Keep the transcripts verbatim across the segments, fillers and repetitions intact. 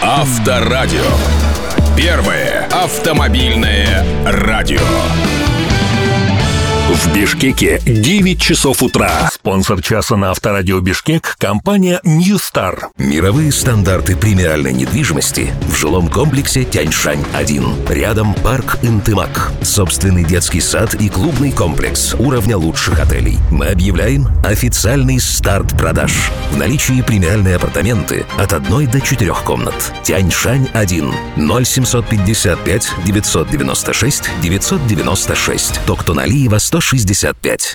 Авторадио. Первое автомобильное радио. В Бишкеке девять часов утра. Спонсор часа на Авторадио Бишкек – компания New Star. Мировые стандарты премиальной недвижимости в жилом комплексе Тяньшань один. Рядом парк Интымак. Собственный детский сад и клубный комплекс уровня лучших отелей. Мы объявляем официальный старт продаж. В наличии премиальные апартаменты от одной до четырех комнат. Тяньшань один. ноль семьсот пятьдесят пять девятьсот девяносто шесть девятьсот девяносто шесть. Токтоналиева сто шестьдесят пять.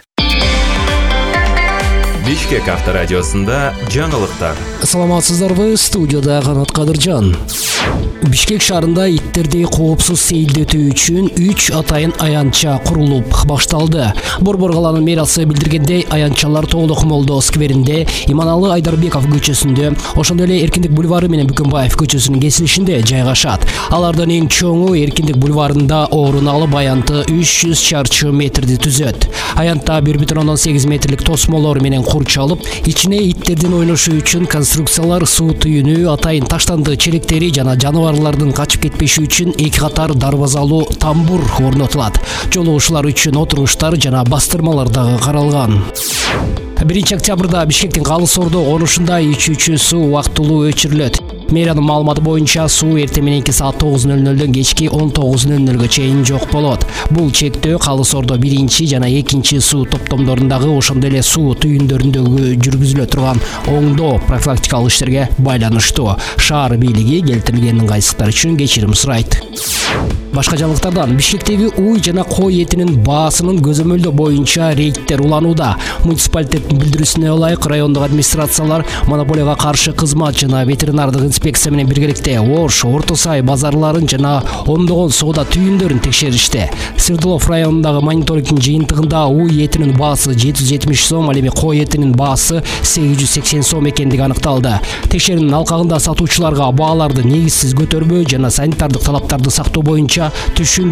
Бишкек авторадиосында жаңылыктар. Саламатсыздарбы, студияда Канат Кадыржан. Бишкек шаарында иттерди коопсуз сейилдетүү үчүн үч атайын аянтча курулуп башталды. Борбор калаанын мэриясы билдиргендей, аянтчалар Тоолок Молдо скверинде, Иманалы Айдарбеков көчөсүндө, ошондой эле Эркиндик бульвары менен Бүкөнбаев көчөсүнүн кесилишинде жайгашат. Алардын эң чоңу Эркиндик бульварында орун алып, аянты үч жүз чарчы метрди түзөт. Аянтта бир бүтүн ондон сегиз метрлик тосмолор менен курчалып, ичине иттердин ойношу үчүн конструкциялар, суу түйүнү, атайын таштанды челектери жана жаныбарлардын качып кетпеши үчүн эки катар дарбазалуу тамбур орнотулат. Жолугушуулар үчүн отуруштар жана бастырмалар дагы каралган. биринчи октябрда Бишкектин Калыс Ордо конушунда ичүүчү суу убактылуу өчүрүлөт. Мэриянын маалыматы боюнча суу эртең мененки саат тогуз нөл нөлдөн кечки он тогуз нөл нөлгө чейин жок болот. Бул чектөө Калыс Ордо биринчи жана экинчи суу топтомдорундагы, ошондой эле суу түйүндөрүндөгү жүргүзүлө турган оңдоо профилактикалык иштерге байланыштуу. Шаар бийлиги келтирилген ыңгайсыздыктар үчүн кечирим сурайт. Башка жаңылыктардан, Бишкектеги уй жана кой этинин баасынын көзөмөлдөө боюнча рейдтер уланууда. Муниципалитеттин билдирүүсүнө ылайык, райондук администрациялар монополияга каршы кызмат жана ветеринардык инспекция менен биргеликте Ош, Орто Сай базарларын жана ондогон соода түйүндөрүн текшеришти. Свердлов районундагы мониторингдин жыйынтыгында уй этинин баасы жети жүз жетимиш сом, ал эми кой этинин баасы сегиз жүз сексен сом экендиги аныкталды. Текшерүүнүн алкагында сатуучуларга бааларды негизсиз көтөрбөө жана санитардык талаптарды сактоо боюнча түшүндүрүү